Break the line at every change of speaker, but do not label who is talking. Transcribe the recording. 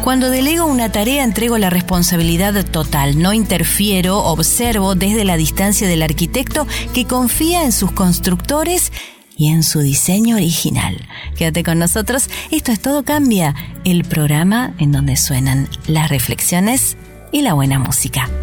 Cuando delego una tarea, entrego la responsabilidad total. No interfiero, observo desde la distancia del arquitecto que confía en sus constructores y en su diseño original. Quédate con nosotros. Esto es Todo Cambia, el programa en donde suenan las reflexiones y la buena música.